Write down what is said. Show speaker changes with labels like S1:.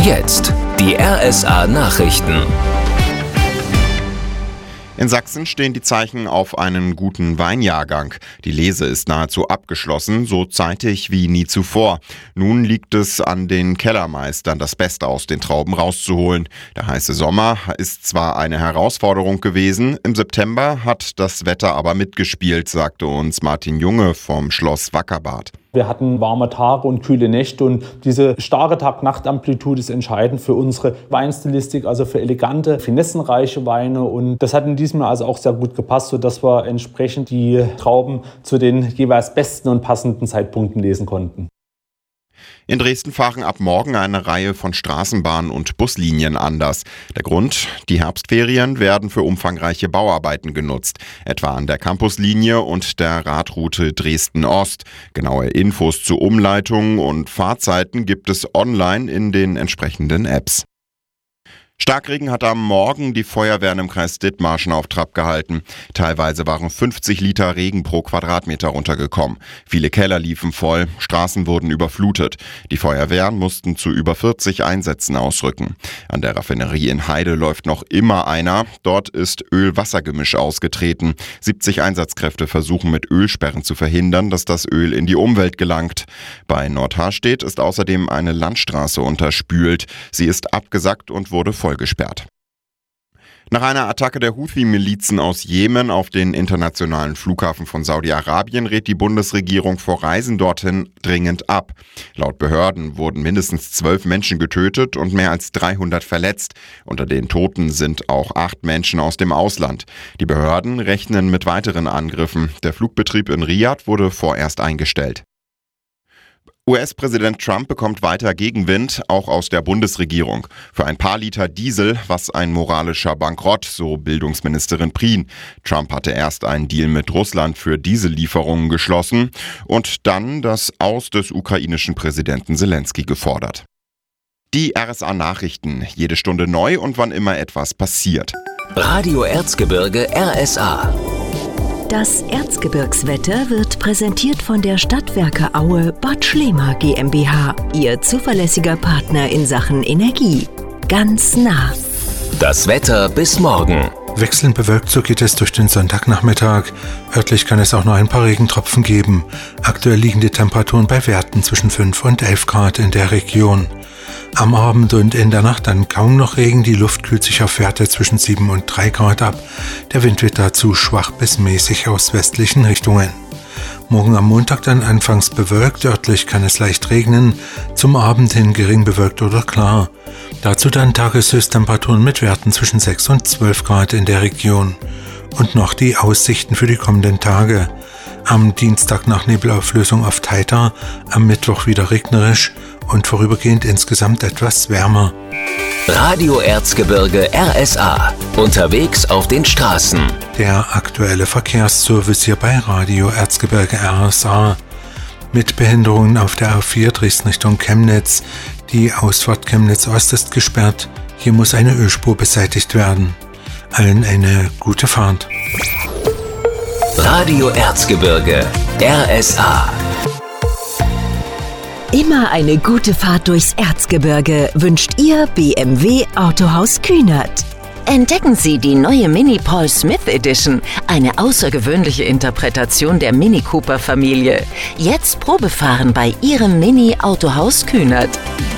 S1: Jetzt die RSA Nachrichten.
S2: In Sachsen stehen die Zeichen auf einen guten Weinjahrgang. Die Lese ist nahezu abgeschlossen, so zeitig wie nie zuvor. Nun liegt es an den Kellermeistern, das Beste aus den Trauben rauszuholen. Der heiße Sommer ist zwar eine Herausforderung gewesen, im September hat das Wetter aber mitgespielt, sagte uns Martin Junge vom Schloss Wackerbarth.
S3: Wir hatten warme Tage und kühle Nächte und diese starke Tag-Nacht-Amplitude ist entscheidend für unsere Weinstilistik, also für elegante, finessenreiche Weine. Und das hat in diesem Jahr also auch sehr gut gepasst, sodass wir entsprechend die Trauben zu den jeweils besten und passenden Zeitpunkten lesen konnten.
S2: In Dresden fahren ab morgen eine Reihe von Straßenbahnen und Buslinien anders. Der Grund: die Herbstferien werden für umfangreiche Bauarbeiten genutzt, etwa an der Campuslinie und der Radroute Dresden-Ost. Genaue Infos zu Umleitungen und Fahrzeiten gibt es online in den entsprechenden Apps. Starkregen hat am Morgen die Feuerwehren im Kreis Dithmarschen auf Trab gehalten. Teilweise waren 50 Liter Regen pro Quadratmeter runtergekommen. Viele Keller liefen voll, Straßen wurden überflutet. Die Feuerwehren mussten zu über 40 Einsätzen ausrücken. An der Raffinerie in Heide läuft noch immer einer. Dort ist Öl-Wasser-Gemisch ausgetreten. 70 Einsatzkräfte versuchen mit Ölsperren zu verhindern, dass das Öl in die Umwelt gelangt. Bei Nordharstedt ist außerdem eine Landstraße unterspült. Sie ist abgesackt und wurde vollgesperrt. Nach einer Attacke der Houthi-Milizen aus Jemen auf den internationalen Flughafen von Saudi-Arabien rät die Bundesregierung vor Reisen dorthin dringend ab. Laut Behörden wurden mindestens 12 Menschen getötet und mehr als 300 verletzt. Unter den Toten sind auch 8 Menschen aus dem Ausland. Die Behörden rechnen mit weiteren Angriffen. Der Flugbetrieb in Riad wurde vorerst eingestellt. US-Präsident Trump bekommt weiter Gegenwind, auch aus der Bundesregierung. Für ein paar Liter Diesel, was ein moralischer Bankrott, so Bildungsministerin Prien. Trump hatte erst einen Deal mit Russland für Diesellieferungen geschlossen und dann das Aus des ukrainischen Präsidenten Zelensky gefordert. Die RSA Nachrichten, jede Stunde neu und wann immer etwas passiert.
S1: Radio Erzgebirge RSA.
S4: Das Erzgebirgswetter wird präsentiert von der Stadtwerke Aue Bad Schlema GmbH, Ihr zuverlässiger Partner in Sachen Energie. Ganz nah.
S1: Das Wetter bis morgen.
S5: Wechselnd bewölkt, so geht es durch den Sonntagnachmittag. Örtlich kann es auch noch ein paar Regentropfen geben. Aktuell liegen die Temperaturen bei Werten zwischen 5 und 11 Grad in der Region. Am Abend und in der Nacht dann kaum noch Regen, die Luft kühlt sich auf Werte zwischen 7 und 3 Grad ab. Der Wind wird dazu schwach bis mäßig aus westlichen Richtungen. Morgen am Montag dann anfangs bewölkt, örtlich kann es leicht regnen, zum Abend hin gering bewölkt oder klar. Dazu dann Tageshöchsttemperaturen mit Werten zwischen 6 und 12 Grad in der Region. Und noch die Aussichten für die kommenden Tage. Am Dienstag nach Nebelauflösung oft heiter, am Mittwoch wieder regnerisch und vorübergehend insgesamt etwas wärmer.
S1: Radio Erzgebirge RSA. Unterwegs auf den Straßen.
S5: Der aktuelle Verkehrsservice hier bei Radio Erzgebirge RSA. Mit Behinderungen auf der A4 Dresden Richtung Chemnitz. Die Ausfahrt Chemnitz Ost ist gesperrt. Hier muss eine Ölspur beseitigt werden. Allen eine gute Fahrt.
S1: Radio Erzgebirge RSA.
S4: Immer eine gute Fahrt durchs Erzgebirge wünscht Ihr BMW Autohaus Kühnert.
S6: Entdecken Sie die neue Mini Paul Smith Edition, eine außergewöhnliche Interpretation der Mini Cooper Familie. Jetzt Probefahren bei Ihrem Mini Autohaus Kühnert.